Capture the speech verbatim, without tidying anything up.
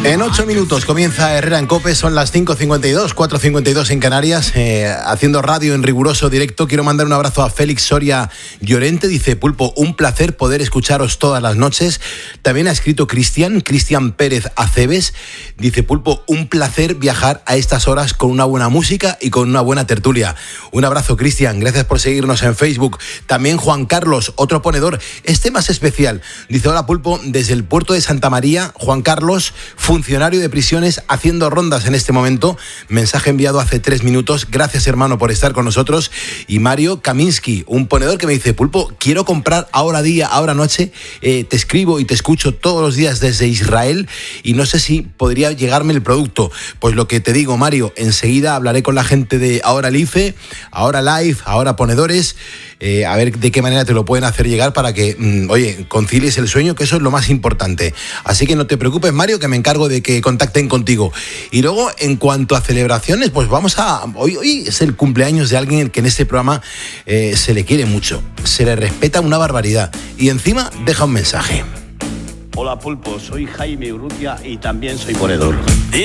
En ocho minutos comienza Herrera en COPE, son las cinco cincuenta y dos, cuatro cincuenta y dos en Canarias, eh, haciendo radio en riguroso directo. Quiero mandar un abrazo a Félix Soria Llorente, dice Pulpo, un placer poder escucharos todas las noches. También ha escrito Cristian, Cristian Pérez Aceves, dice Pulpo, un placer viajar a estas horas con una buena música y con una buena tertulia. Un abrazo, Cristian, gracias por seguirnos en Facebook. También Juan Carlos, otro ponedor, este más especial, dice hola Pulpo, desde el puerto de Santa María, Juan Carlos, funcionario de prisiones haciendo rondas en este momento. Mensaje enviado hace tres minutos. Gracias, hermano, por estar con nosotros. Y Mario Kaminsky, un ponedor que me dice, Pulpo, quiero comprar ahora día, ahora noche. Eh, te escribo y te escucho todos los días desde Israel y no sé si podría llegarme el producto. Pues lo que te digo, Mario, enseguida hablaré con la gente de Ahora Life, Ahora Live, Ahora Ponedores, eh, a ver de qué manera te lo pueden hacer llegar para que, mmm, oye, concilies el sueño, que eso es lo más importante. Así que no te preocupes, Mario, que me encargo de que contacten contigo. Y luego, en cuanto a celebraciones, pues vamos a... Hoy, hoy es el cumpleaños de alguien que en este programa eh, se le quiere mucho, se le respeta una barbaridad y encima deja un mensaje. Hola Pulpo, soy Jaime Urrutia y también soy ponedor.